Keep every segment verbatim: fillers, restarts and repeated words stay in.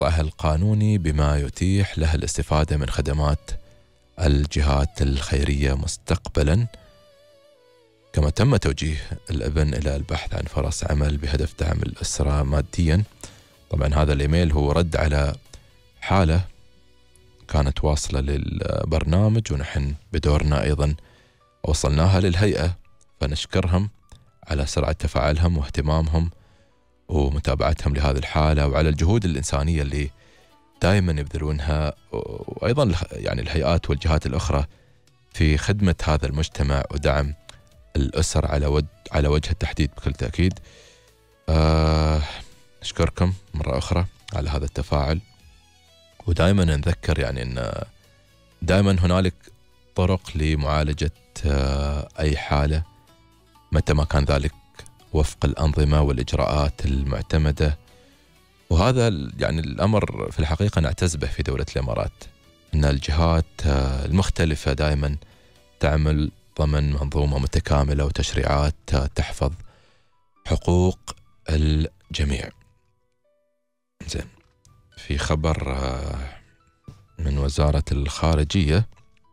القانوني بما يتيح له الاستفادة من خدمات الجهات الخيرية مستقبلا. كما تم توجيه الابن إلى البحث عن فرص عمل بهدف دعم الأسرة ماديا. طبعا هذا الإيميل هو رد على حالة كانت واصلة للبرنامج، ونحن بدورنا أيضا وصلناها للهيئة، فنشكرهم على سرعة تفاعلهم واهتمامهم ومتابعتهم لهذه الحالة، وعلى الجهود الإنسانية اللي دائما يبذلونها، وأيضا يعني الهيئات والجهات الأخرى في خدمة هذا المجتمع ودعم الأسر على وجه على وجه التحديد بكل تأكيد. آه نشكركم مرة أخرى على هذا التفاعل، ودائما نذكر يعني أن دائما هنالك طرق لمعالجة آه أي حالة متى ما كان ذلك وفق الأنظمة والإجراءات المعتمدة. وهذا يعني الأمر في الحقيقة نعتز به في دولة الإمارات، أن الجهات آه المختلفة دائما تعمل ضمن منظومة متكاملة وتشريعات تحفظ حقوق الجميع. زين، في خبر من وزارة الخارجية،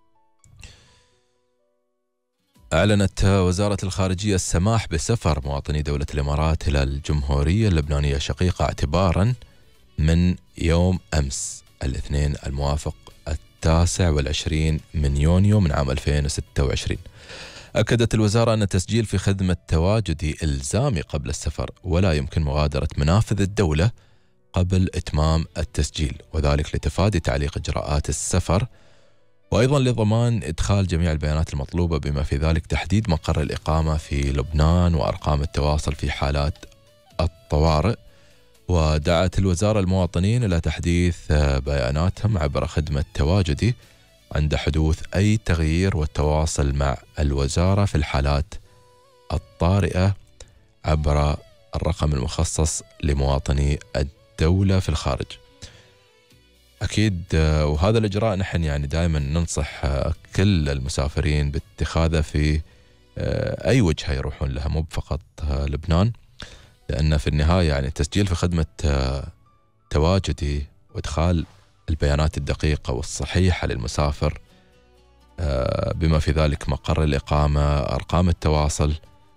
أعلنت وزارة الخارجية السماح بسفر مواطني دولة الإمارات إلى الجمهورية اللبنانية الشقيقة اعتبارا من يوم أمس الاثنين الموافق التاسع والعشرين من يونيو من عام ألفين وستة وعشرين. أكدت الوزارة أن التسجيل في خدمة تواجدي إلزامي قبل السفر، ولا يمكن مغادرة منافذ الدولة قبل إتمام التسجيل، وذلك لتفادي تعليق إجراءات السفر، وأيضا لضمان إدخال جميع البيانات المطلوبة بما في ذلك تحديد مقر الإقامة في لبنان وأرقام التواصل في حالات الطوارئ. ودعت الوزارة المواطنين إلى تحديث بياناتهم عبر خدمة تواجدي عند حدوث أي تغيير، والتواصل مع الوزارة في الحالات الطارئة عبر الرقم المخصص لمواطني الدولة في الخارج. أكيد، وهذا الإجراء نحن يعني دائما ننصح كل المسافرين باتخاذه في أي وجهة يروحون لها، مو فقط لبنان، لأن في النهاية يعني التسجيل في خدمة تواجدي وإدخال البيانات الدقيقة والصحيحة للمسافر بما في ذلك مقر الإقامة، أرقام التواصل،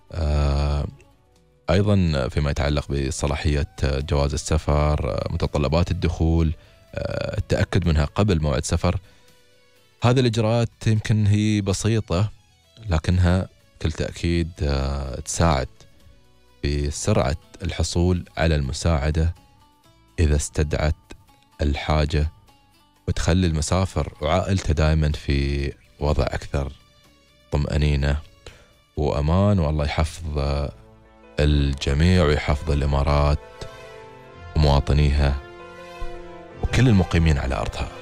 أيضا فيما يتعلق بصلاحية جواز السفر، متطلبات الدخول، التأكد منها قبل موعد سفر. هذه الإجراءات يمكن هي بسيطة، لكنها بكل تأكيد تساعد في سرعة الحصول على المساعدة إذا استدعت الحاجة، وتخلي المسافر وعائلته دائما في وضع أكثر طمأنينة وأمان. والله يحفظ الجميع ويحفظ الإمارات ومواطنيها وكل المقيمين على أرضها.